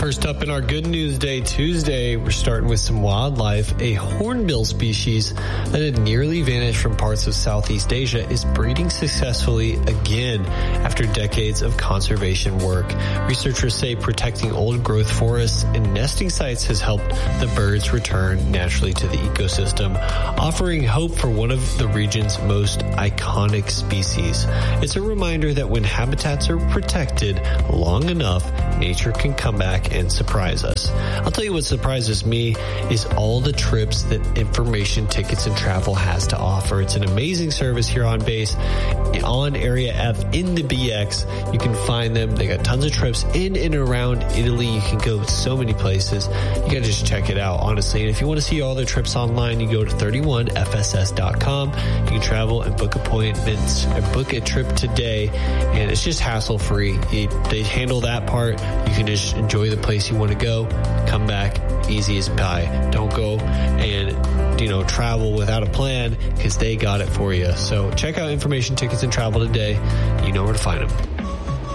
First up in our Good News Day Tuesday, we're starting with some wildlife. A hornbill species that had nearly vanished from parts of Southeast Asia is breeding successfully again after decades of conservation work. Researchers say protecting old growth forests and nesting sites has helped the birds return naturally to the ecosystem, offering hope for one of the region's most iconic species. It's a reminder that when habitats are protected long enough, nature can come back and surprise us. I'll tell you what surprises me is all the trips that Information Tickets and Travel has to offer. It's an amazing service here on base, on Area F in the BX. You can find them. They got tons of trips in and around Italy. You can go so many places. You gotta just check it out, honestly. And if you want to see all their trips online, you go to 31fss.com. You can travel and book appointments or book a trip today, and it's just hassle-free. They handle that part. You can just enjoy the place you want to go, come back, easy as pie. Don't go and, travel without a plan, because they got it for you. So check out Information Tickets and Travel today. You know where to find them.